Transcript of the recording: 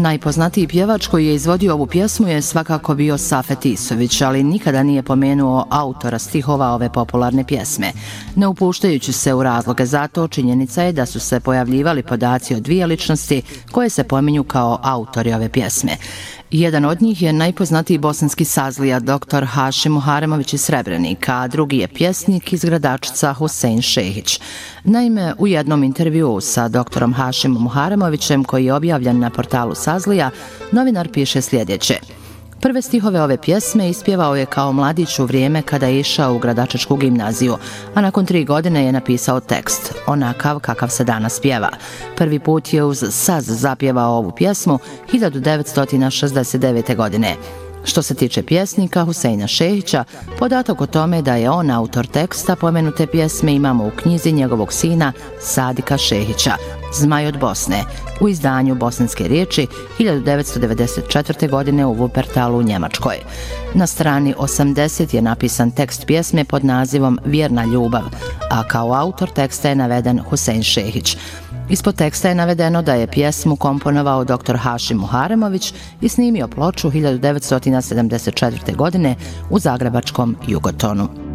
Najpoznatiji pjevač koji je izvodio ovu pjesmu je svakako bio Safet Isović, ali nikada nije pomenuo autora stihova ove popularne pjesme. Ne upuštajući se u razloge za to, činjenica je da su se pojavljivali podaci o dvije ličnosti koje se pominju kao autori ove pjesme. Jedan od njih je najpoznatiji bosanski sazlija dr. Hašim Muharemović iz Srebrenika, a drugi je pjesnik iz Gradačca Husein Šehić. Naime, u jednom intervjuu sa dr. Hašimom Muharemovićem, koji je objavljen na portalu Sazlija, novinar piše sljedeće. Prve stihove ove pjesme ispjevao je kao mladić u vrijeme kada je išao u Gradačačku gimnaziju, a nakon 3 godine je napisao tekst, onakav kakav se danas pjeva. Prvi put je uz saz zapjevao ovu pjesmu 1969. godine. Što se tiče pjesnika Huseina Šehića, podatak o tome da je on autor teksta pomenute pjesme imamo u knjizi njegovog sina Sadika Šehića, Zmaj od Bosne, u izdanju Bosanske riječi 1994. godine u Wuppertalu u Njemačkoj. Na strani 80 je napisan tekst pjesme pod nazivom Vjerna ljubav, a kao autor teksta je naveden Husein Šehić. Ispod teksta je navedeno da je pjesmu komponovao dr. Hašim Muharemović i snimio ploču 1974. godine u zagrebačkom Jugotonu.